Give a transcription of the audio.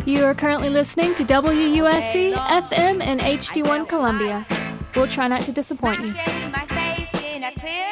You are currently listening to WUSC FM and HD1 Columbia. We'll try not to disappoint you. My face in a clear